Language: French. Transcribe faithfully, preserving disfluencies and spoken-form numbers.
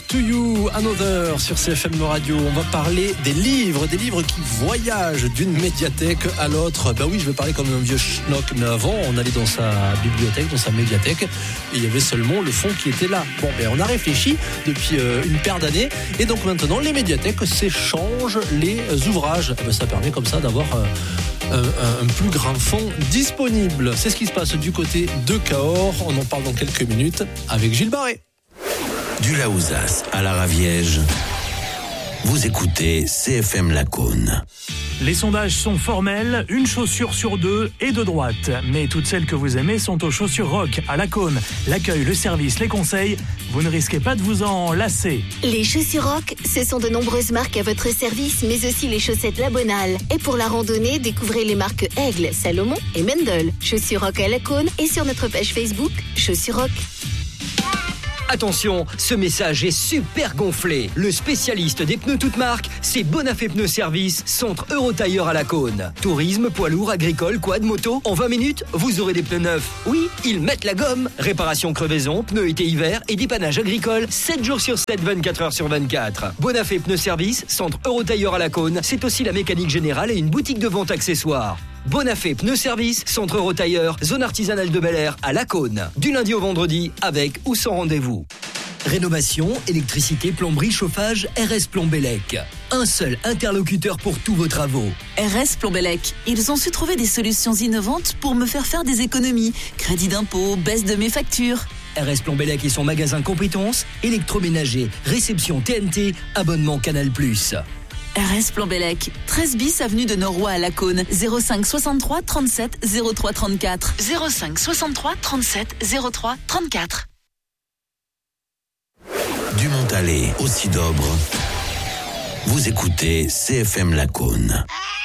to You, Another sur C F M Radio. On va parler des livres, des livres qui voyagent d'une médiathèque à l'autre. Ben oui, je vais parler comme un vieux schnock, mais avant, on allait dans sa bibliothèque, dans sa médiathèque, et il y avait seulement le fond qui était là. Bon, ben on a réfléchi depuis euh, une paire d'années, et donc maintenant, les médiathèques s'échangent les ouvrages. Ben, ça permet comme ça d'avoir euh, un, un plus grand fond disponible. C'est ce qui se passe du côté de Cahors. On en parle dans quelques minutes avec Gilles Barré. Du Laouzas à la Raviège, vous écoutez C F M Lacaune. Les sondages sont formels, une chaussure sur deux est de droite. Mais toutes celles que vous aimez sont aux chaussures rock à Lacaune. L'accueil, le service, les conseils, vous ne risquez pas de vous en lasser. Les chaussures rock, ce sont de nombreuses marques à votre service, mais aussi les chaussettes La Bonale. Et pour la randonnée, découvrez les marques Aigle, Salomon et Mendel. Chaussures rock à Lacaune et sur notre page Facebook, Chaussures rock. Attention, ce message est super gonflé. Le spécialiste des pneus toutes marques, c'est Bonafé Pneus Service, centre Eurotailleur à Lacaune. Tourisme, poids lourd, agricole, quad, moto, en vingt minutes, vous aurez des pneus neufs. Oui, ils mettent la gomme. Réparation crevaison, pneus été-hiver et dépannage agricole, sept jours sur sept, vingt-quatre heures sur vingt-quatre. Bonafé Pneus Service, centre Eurotailleur à Lacaune, c'est aussi la mécanique générale et une boutique de vente accessoires. Bonafé Pneus Service, centre Eurotailleur, zone artisanale de Bel Air à Lacaune. Du lundi au vendredi, avec ou sans rendez-vous. Rénovation, électricité, plomberie, chauffage, R S Plombellec. Un seul interlocuteur pour tous vos travaux. R S Plombellec. Ils ont su trouver des solutions innovantes pour me faire faire des économies. Crédit d'impôt, baisse de mes factures. R S Plombellec et son magasin compétences, électroménager, réception T N T, abonnement Canal plus. R S Plombellec, treize bis avenue de Noroy à Lacaune, zéro cinq soixante-trois trente-sept zéro trois trente-quatre. zéro cinq soixante-trois trente-sept zéro trois trente-quatre. Du Montalet au Sidobre, vous écoutez C F M Lacaune.